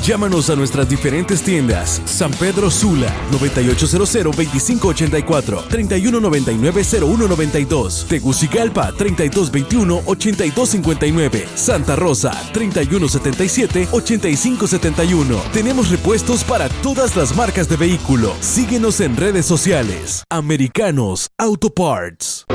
Llámanos a nuestras diferentes tiendas. San Pedro Sula, 9800-2584, 3199-0192. Tegucigalpa, 3221-8259. Santa Rosa, 3177-8571. Tenemos repuestos para todas las marcas de vehículo. Síguenos en redes sociales. Americanos Auto Parts.